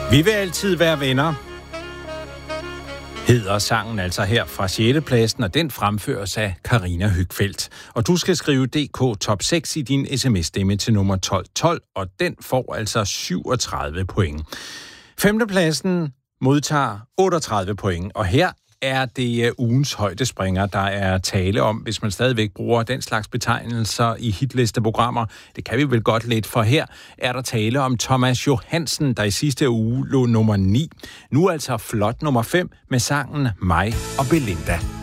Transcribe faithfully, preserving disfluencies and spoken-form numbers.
Vi vil altid være venner, hedder sangen altså her fra sjette pladsen, og den fremføres af Karina Høgfeldt. Og du skal skrive D K Top seks i din sms-stemme til nummer tolv tolv, og den får altså syvogtredive point. Femte pladsen modtager otteogtredive point, og her er det ugens højdespringer, der er tale om, hvis man stadigvæk bruger den slags betegnelser i hitlisteprogrammer. Det kan vi vel godt lidt, for her er der tale om Thomas Johansen, der i sidste uge lå nummer ni. Nu altså flot nummer fem med sangen Mig og Belinda.